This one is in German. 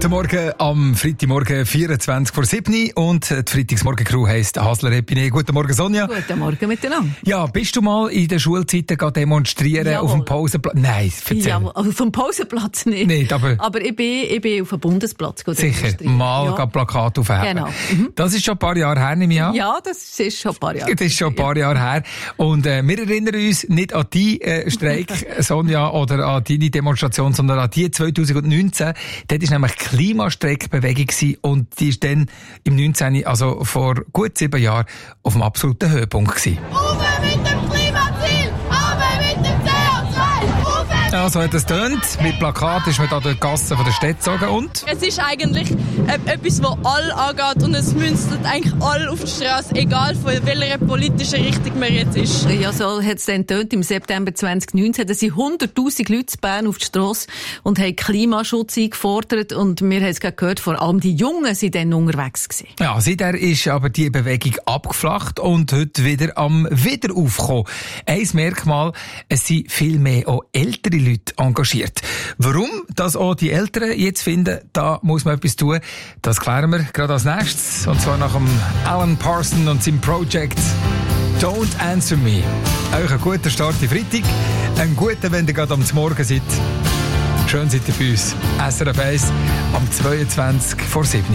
Guten Morgen am Freitagmorgen 24 vor 7 und die Freitagsmorgen-Crew heisst Hasler-Epine. Guten Morgen, Sonja. Guten Morgen miteinander. Ja, bist du mal in der Schulzeiten demonstrieren auf dem Pausenplatz? Nein, erzähl. Ja, also vom Pausenplatz nicht. Nicht, aber ich bin auf dem Bundesplatz sicher, mal Plakat aufheben. Genau. Das ist schon ein paar Jahre her, nehme ich an. Ja, das ist schon ein paar Jahre. Das ist schon ein paar Jahre her. Und wir erinnern uns nicht an deinen Streik, Sonja, oder an deine Demonstration, sondern an die 2019. Dort war nämlich Klimastreikbewegung und die ist dann im 19., also vor gut 7 Jahren, auf dem absoluten Höhepunkt gewesen. Uwe mit dem Klimaziel, aber mit dem CO2. Ja, so hat es tönt. Mit Plakat ist man da durch die Gassen von der Stadt gezogen und? Es ist eigentlich etwas, das alle angeht und es münzt eigentlich alle auf die Straße, egal von welcher politischen Richtung man jetzt ist. Ja, so hat es dann tönt. Im September 2019 da sind 100'000 Leute in Bern auf die Strasse und haben Klimaschutz eingefordert und wir haben es gerade gehört, vor allem die Jungen sind dann unterwegs gewesen. Ja, seither ist aber die Bewegung abgeflacht und heute wieder am Wiederaufkommen. Ein Merkmal, es sind viel mehr auch ältere Leute engagiert. Warum das auch die Älteren jetzt finden, da muss man etwas tun, das klären wir gerade als nächstes. Und zwar nach dem Alan Parsons und seinem Projekt Don't Answer Me. Euch einen guten Start in Freitag. Einen guten, wenn ihr gerade am Morgen seid. Schön seid ihr bei uns. SRF 1 am 22 vor 7.